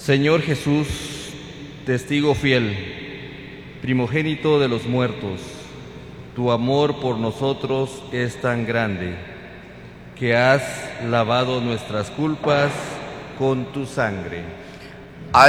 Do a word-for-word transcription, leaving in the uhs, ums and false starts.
Señor Jesús, testigo fiel, primogénito de los muertos, tu amor por nosotros es tan grande, que has lavado nuestras culpas con tu sangre. Al